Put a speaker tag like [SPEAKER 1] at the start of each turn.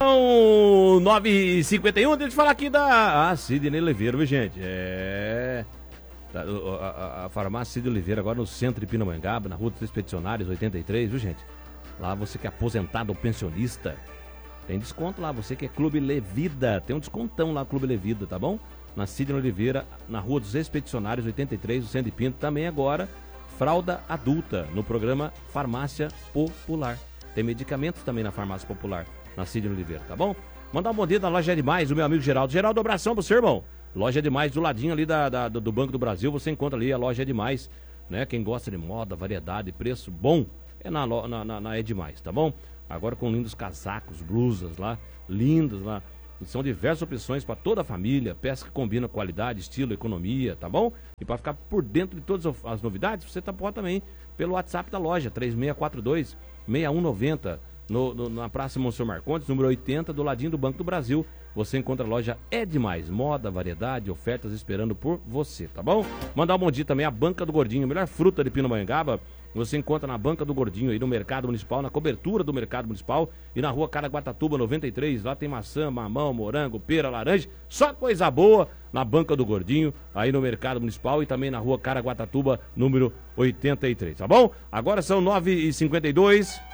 [SPEAKER 1] 9h51, deixa eu falar aqui da Sidney Oliveira, viu, gente? A farmácia Sidney Oliveira, agora no centro de Pindamonhangaba, na Rua dos Expedicionários 83, viu, gente? Lá você que é aposentado ou pensionista, tem desconto lá. Você que é Clube Levida, tem um descontão lá, Clube Levida, tá bom? Na Sidney Oliveira, na Rua dos Expedicionários 83, no centro de Pinto. Também agora, fralda adulta, no programa Farmácia Popular. Tem medicamentos também na Farmácia Popular, na Sidney Oliveira, tá bom? Mandar um bom dia na Loja Demais, o meu amigo Geraldo. Geraldo, abração pro seu irmão. Loja Demais, do ladinho ali do Banco do Brasil, você encontra ali a Loja Demais, né? Quem gosta de moda, variedade, preço bom, é na Edmais, tá bom? Agora com lindos casacos, blusas lá, lindas lá. São diversas opções para toda a família, peça que combina qualidade, estilo, economia, tá bom? E para ficar por dentro de todas as novidades, você pode também pelo WhatsApp da loja, 3642-6190, na Praça Monsenhor Marcondes, número 80, do ladinho do Banco do Brasil. Você encontra a loja É Demais, moda, variedade, ofertas esperando por você, tá bom? Mandar um bom dia também à Banca do Gordinho, melhor fruta de Pindamonhangaba. Você encontra na Banca do Gordinho, aí no Mercado Municipal, na cobertura do Mercado Municipal e na Rua Caraguatatuba 93. Lá tem maçã, mamão, morango, pera, laranja, só coisa boa na Banca do Gordinho, aí no Mercado Municipal e também na Rua Caraguatatuba, número 83, tá bom? Agora são 9h52.